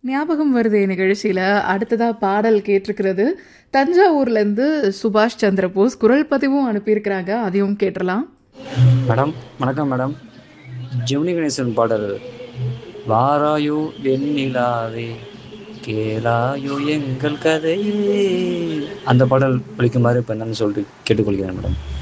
ஞாபகம் வருதே நிகழ்ச்சியில அடுத்ததா பாடல் கேட்டிருக்கிறது. தஞ்சாவூர்லேருந்து சுபாஷ் சந்திரபோஸ் குரல் பதிவும் அனுப்பியிருக்கிறாங்க. அதையும் கேட்டுறலாம். மேடம், வணக்கம் மேடம். ஜெமினி கணேசன் பாடல் வாராயோ வெண்ணிலாவே கேளாயோ எங்கள் கதையே, அந்த பாடல் ஒலிக்குமாறு இப்போ என்னன்னு சொல்லிட்டு கேட்டுக்கொள்கிறேன் மேடம்.